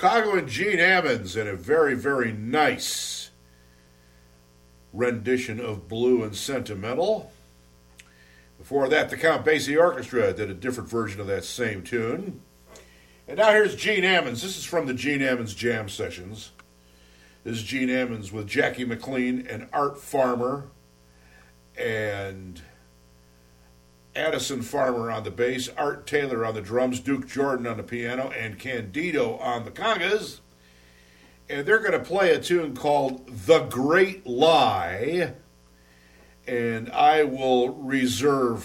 Chicago and Gene Ammons in a very, very nice rendition of Blue and Sentimental. Before that, the Count Basie Orchestra did a different version of that same tune. And now here's Gene Ammons. This is from the Gene Ammons Jam Sessions. This is Gene Ammons with Jackie McLean and Art Farmer and Addison Farmer on the bass, Art Taylor on the drums, Duke Jordan on the piano, and Candido on the congas. And they're going to play a tune called The Great Lie. And I will reserve